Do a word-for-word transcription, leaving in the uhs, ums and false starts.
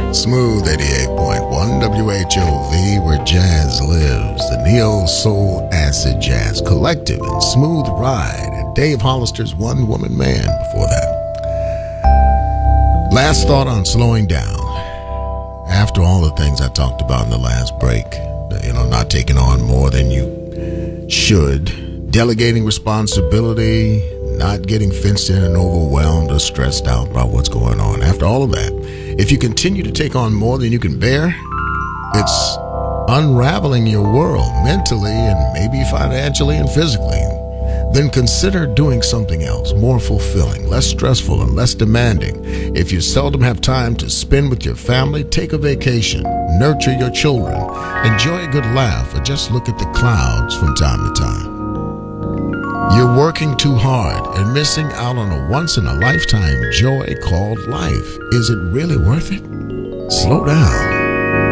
Smooth eighty-eight point one W H O V, where jazz lives. The Neo Soul Acid Jazz Collective and Smooth Ride. And Dave Hollister's One Woman Man before that. Last thought on slowing down. After all the things I talked about in the last break, you know, not taking on more than you should, delegating responsibility, not getting fenced in and overwhelmed or stressed out by what's going on. After all of that, if you continue to take on more than you can bear, it's unraveling your world mentally and maybe financially and physically. Then consider doing something else, more fulfilling, less stressful, and less demanding. If you seldom have time to spend with your family, take a vacation, nurture your children, enjoy a good laugh, or just look at the clouds from time to time. You're working too hard and missing out on a once-in-a-lifetime joy called life. Is it really worth it? Slow down.